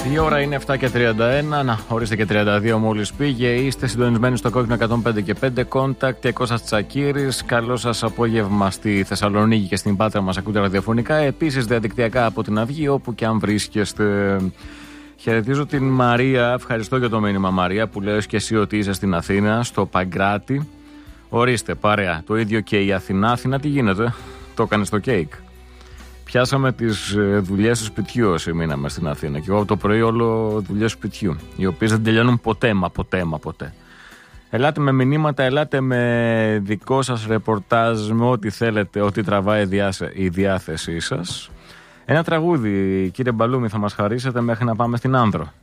Η ώρα είναι 7:31, να ορίστε και 32 μόλις πήγε. Είστε συντονισμένοι στο Κόκκινο 105 και 5 Contact και Κώστας Τσακίρης. Καλό σας απόγευμα στη Θεσσαλονίκη και στην Πάτρα, μας ακούτε ραδιοφωνικά. Επίσης διαδικτυακά από την Αυγή, όπου και αν βρίσκεστε. Χαιρετίζω την Μαρία, ευχαριστώ για το μήνυμα Μαρία, που λέει και εσύ ότι είσαι στην Αθήνα, στο Παγκράτη. Ορίστε, παρέα. Το ίδιο και η Αθηνά. Αθηνά τι γίνεται, το έκανε στο κέικ. Πιάσαμε τις δουλειές του σπιτιού όσοι μείναμε στην Αθήνα. Και εγώ από το πρωί όλο δουλειές σπιτιού, οι οποίες δεν τελειώνουν ποτέ. Ελάτε με μηνύματα, ελάτε με δικό σας ρεπορτάζ, με ό,τι θέλετε, ό,τι τραβάει η διάθεσή σας. Ένα τραγούδι, κύριε Μπαλούμη, θα μας χαρίσετε μέχρι να πάμε στην Άνδρο.